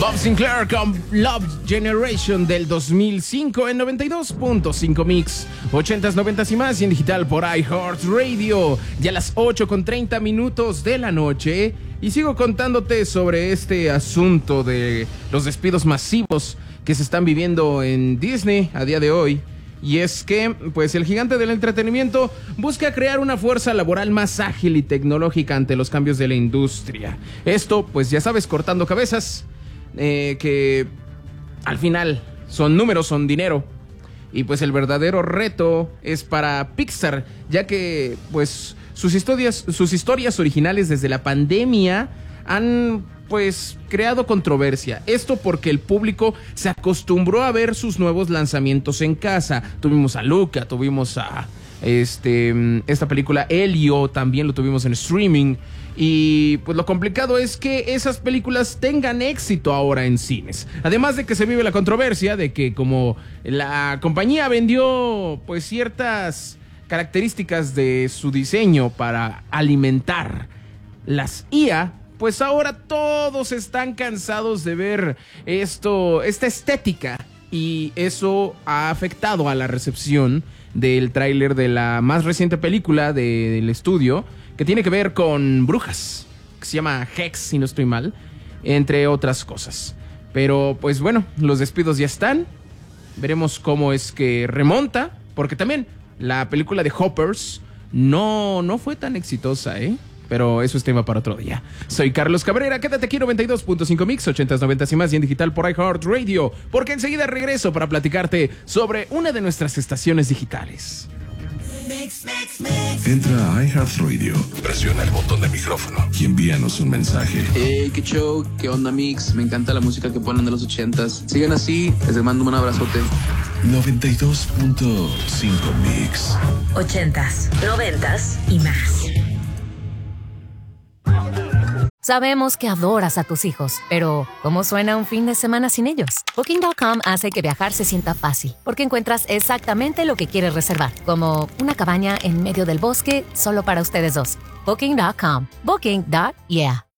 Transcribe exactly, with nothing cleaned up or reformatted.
Bob Sinclair con Love Generation del dos mil cinco en noventa y dos punto cinco Mix, ochentas, noventas y más, y en digital por iHeartRadio. Ya a las ocho con treinta minutos de la noche, y sigo contándote sobre este asunto de los despidos masivos que se están viviendo en Disney a día de hoy. Y es que, pues, el gigante del entretenimiento busca crear una fuerza laboral más ágil y tecnológica ante los cambios de la industria. Esto, pues, ya sabes, cortando cabezas, eh, que al final son números, son dinero. Y pues el verdadero reto es para Pixar, ya que, pues, sus historias, sus historias originales desde la pandemia han, pues, creado controversia. Esto porque el público se acostumbró a ver sus nuevos lanzamientos en casa. Tuvimos a Luca, tuvimos a este, esta película Elio, también lo tuvimos en streaming. Y pues lo complicado es que esas películas tengan éxito ahora en cines. Además de que se vive la controversia de que como la compañía vendió, pues, ciertas características de su diseño para alimentar las I A, pues ahora todos están cansados de ver esto, esta estética, y eso ha afectado a la recepción del tráiler de la más reciente película de, del estudio, que tiene que ver con brujas, que se llama Hex, si no estoy mal, entre otras cosas. Pero pues bueno, los despidos ya están, veremos cómo es que remonta, porque también la película de Hoppers no, no fue tan exitosa, ¿eh? Pero eso es tema para otro día. Soy Carlos Cabrera, quédate aquí noventa y dos punto cinco Mix, ochentas, noventas y más, y en digital por iHeartRadio, porque enseguida regreso para platicarte sobre una de nuestras estaciones digitales. Mix, mix, mix. Entra a iHeartRadio, presiona el botón de micrófono y envíanos un mensaje. Hey, qué show, qué onda, Mix. Me encanta la música que ponen de los ochentas. Sigan así, les mando un abrazote. noventa y dos punto cinco Mix. Ochentas, noventas y más. Sabemos que adoras a tus hijos, pero ¿cómo suena un fin de semana sin ellos? Booking punto com hace que viajar se sienta fácil, porque encuentras exactamente lo que quieres reservar, como una cabaña en medio del bosque solo para ustedes dos. Booking punto com. Booking. Yeah.